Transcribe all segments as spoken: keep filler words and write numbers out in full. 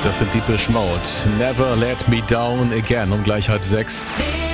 Das sind Depeche Mode. Never Let Me Down Again um gleich halb sechs.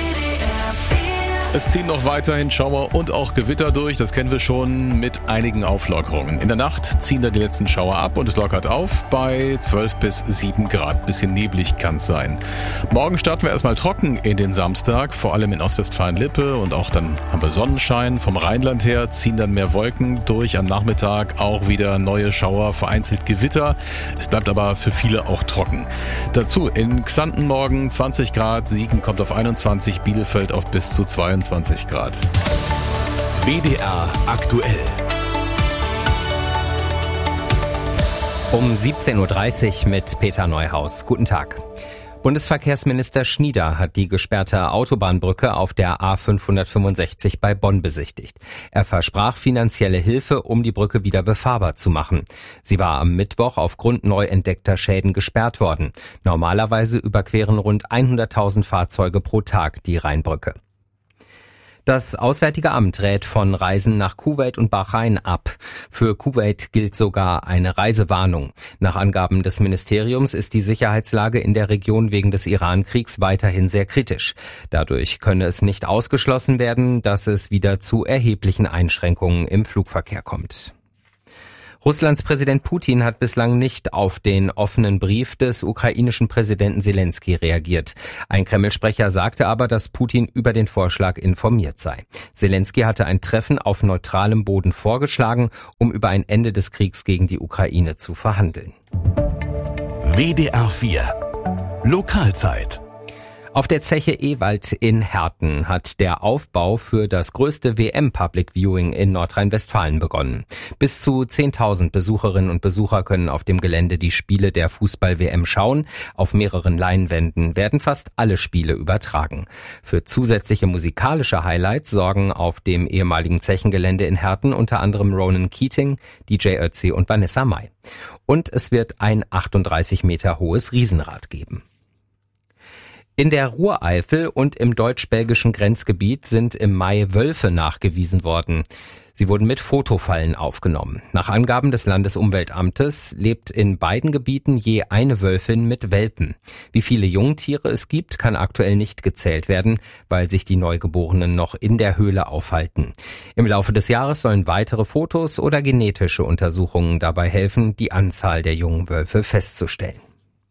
Es ziehen noch weiterhin Schauer und auch Gewitter durch, das kennen wir schon, mit einigen Auflockerungen. In der Nacht ziehen dann die letzten Schauer ab und es lockert auf bei zwölf bis sieben Grad. Bisschen neblig kann es sein. Morgen starten wir erstmal trocken in den Samstag, vor allem in Ostwestfalen-Lippe, und auch dann haben wir Sonnenschein. Vom Rheinland her ziehen dann mehr Wolken durch, am Nachmittag auch wieder neue Schauer, vereinzelt Gewitter. Es bleibt aber für viele auch trocken. Dazu in Xanten morgen zwanzig Grad, Siegen kommt auf einundzwanzig, Bielefeld auf bis zu zweiundzwanzig Grad. W D R aktuell. Um siebzehn Uhr dreißig mit Peter Neuhaus. Guten Tag. Bundesverkehrsminister Schnieder hat die gesperrte Autobahnbrücke auf der A fünfhundertfünfundsechzig bei Bonn besichtigt. Er versprach finanzielle Hilfe, um die Brücke wieder befahrbar zu machen. Sie war am Mittwoch aufgrund neu entdeckter Schäden gesperrt worden. Normalerweise überqueren rund hunderttausend Fahrzeuge pro Tag die Rheinbrücke. Das Auswärtige Amt rät von Reisen nach Kuwait und Bahrain ab. Für Kuwait gilt sogar eine Reisewarnung. Nach Angaben des Ministeriums ist die Sicherheitslage in der Region wegen des Iran-Kriegs weiterhin sehr kritisch. Dadurch könne es nicht ausgeschlossen werden, dass es wieder zu erheblichen Einschränkungen im Flugverkehr kommt. Russlands Präsident Putin hat bislang nicht auf den offenen Brief des ukrainischen Präsidenten Selenskyj reagiert. Ein Kreml-Sprecher sagte aber, dass Putin über den Vorschlag informiert sei. Selenskyj hatte ein Treffen auf neutralem Boden vorgeschlagen, um über ein Ende des Kriegs gegen die Ukraine zu verhandeln. W D R vier Lokalzeit. Auf der Zeche Ewald in Herten hat der Aufbau für das größte W M-Public Viewing in Nordrhein-Westfalen begonnen. Bis zu zehntausend Besucherinnen und Besucher können auf dem Gelände die Spiele der Fußball-W M schauen. Auf mehreren Leinwänden werden fast alle Spiele übertragen. Für zusätzliche musikalische Highlights sorgen auf dem ehemaligen Zechengelände in Herten unter anderem Ronan Keating, D J Ötzi und Vanessa Mai. Und es wird ein achtunddreißig Meter hohes Riesenrad geben. In der Ruhreifel und im deutsch-belgischen Grenzgebiet sind im Mai Wölfe nachgewiesen worden. Sie wurden mit Fotofallen aufgenommen. Nach Angaben des Landesumweltamtes lebt in beiden Gebieten je eine Wölfin mit Welpen. Wie viele Jungtiere es gibt, kann aktuell nicht gezählt werden, weil sich die Neugeborenen noch in der Höhle aufhalten. Im Laufe des Jahres sollen weitere Fotos oder genetische Untersuchungen dabei helfen, die Anzahl der jungen Wölfe festzustellen.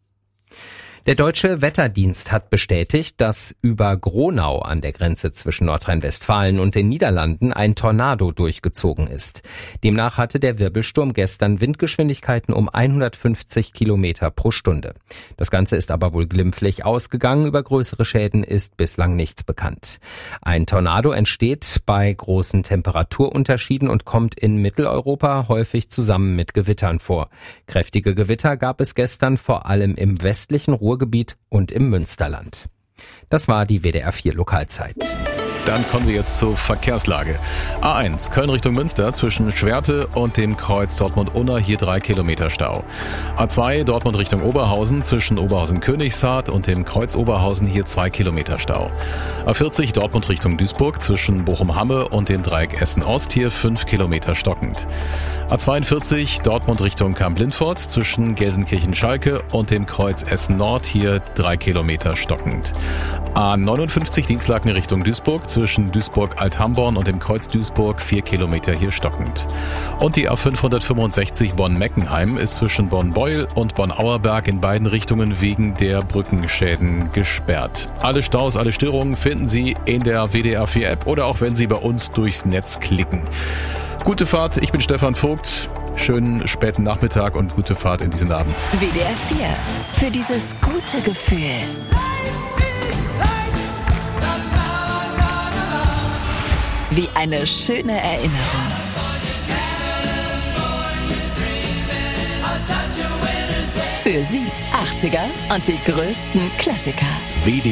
Der Deutsche Wetterdienst hat bestätigt, dass über Gronau an der Grenze zwischen Nordrhein-Westfalen und den Niederlanden ein Tornado durchgezogen ist. Demnach hatte der Wirbelsturm gestern Windgeschwindigkeiten um hundertfünfzig Kilometer pro Stunde. Das Ganze ist aber wohl glimpflich ausgegangen. Über größere Schäden ist bislang nichts bekannt. Ein Tornado entsteht bei großen Temperaturunterschieden und kommt in Mitteleuropa häufig zusammen mit Gewittern vor. Kräftige Gewitter gab es gestern vor allem im westlichen Ruhrgebiet und im Münsterland. Das war die W D R vier Lokalzeit. Dann kommen wir jetzt zur Verkehrslage. A eins, Köln Richtung Münster zwischen Schwerte und dem Kreuz Dortmund-Unna, hier drei Kilometer Stau. A zwei, Dortmund Richtung Oberhausen zwischen Oberhausen-Königshardt und dem Kreuz Oberhausen, hier zwei Kilometer Stau. A vierzig, Dortmund Richtung Duisburg zwischen Bochum-Hamme und dem Dreieck Essen-Ost, hier fünf Kilometer stockend. A zweiundvierzig, Dortmund Richtung Kamp-Lindfort zwischen Gelsenkirchen-Schalke und dem Kreuz Essen-Nord, hier drei Kilometer stockend. A neunundfünfzig, Dienstlaken Richtung Duisburg zwischen Duisburg-Althamborn und dem Kreuz Duisburg, vier Kilometer hier stockend. Und die A fünfhundertfünfundsechzig Bonn-Meckenheim ist zwischen Bonn-Beuel und Bonn-Auerberg in beiden Richtungen wegen der Brückenschäden gesperrt. Alle Staus, alle Störungen finden Sie in der W D R vier App oder auch wenn Sie bei uns durchs Netz klicken. Gute Fahrt, ich bin Stefan Vogt. Schönen späten Nachmittag und gute Fahrt in diesen Abend. W D R vier, für dieses gute Gefühl. Wie eine schöne Erinnerung. Für Sie achtziger und die größten Klassiker. W D